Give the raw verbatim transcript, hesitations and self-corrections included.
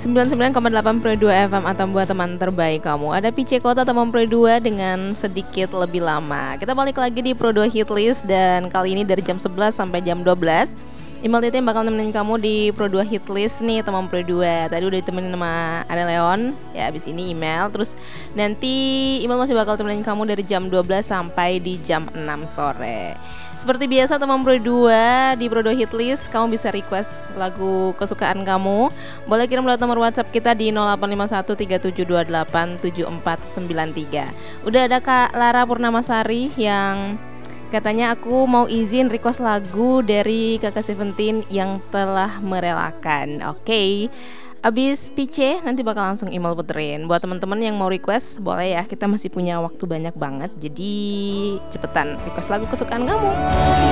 sembilan puluh sembilan koma delapan Pro dua F M atau buat teman terbaik kamu. Ada P C Kota teman Pro dua dengan sedikit lebih lama. Kita balik lagi di Pro dua Hit List dan kali ini dari jam sebelas sampai jam dua belas. Imal Titin bakal nemenin kamu di Pro dua Hit List nih teman Pro dua. Tadi udah ditemenin sama Ada Leon. Ya abis ini email. Terus nanti Imal masih bakal temenin kamu dari jam dua belas sampai di jam enam sore. Seperti biasa teman Pro dua, di Pro dua Hit List kamu bisa request lagu kesukaan kamu. Boleh kirim lewat nomor WhatsApp kita di nol delapan lima satu tiga tujuh dua delapan tujuh empat sembilan tiga. Udah ada Kak Lara Purnamasari yang katanya aku mau izin request lagu dari Kakak Seventeen yang telah merelakan. Oke, okay. Abis P C nanti bakal langsung email puterin. Buat teman-teman yang mau request boleh ya, kita masih punya waktu banyak banget. Jadi cepetan request lagu kesukaan kamu.